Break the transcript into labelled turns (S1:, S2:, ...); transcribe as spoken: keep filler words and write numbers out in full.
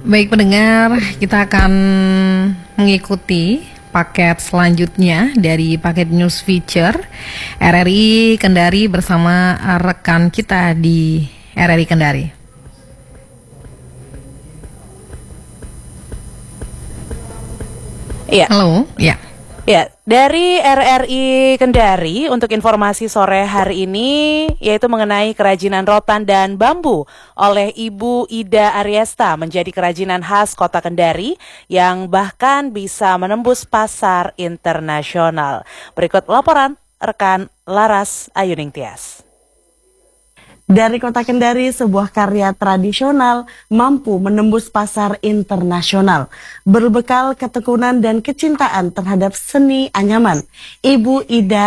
S1: Baik pendengar, kita akan mengikuti paket selanjutnya dari paket news feature R R I Kendari bersama rekan kita di R R I Kendari.
S2: Iya.
S1: Halo, ya.
S2: Ya, dari R R I Kendari untuk informasi sore hari ini yaitu mengenai kerajinan rotan dan bambu oleh Ibu Ida Aryesta menjadi kerajinan khas Kota Kendari yang bahkan bisa menembus pasar internasional. Berikut laporan rekan Laras Ayuning Tias.
S3: Dari Kota Kendari, sebuah karya tradisional mampu menembus pasar internasional. Berbekal ketekunan dan kecintaan terhadap seni anyaman, Ibu Ida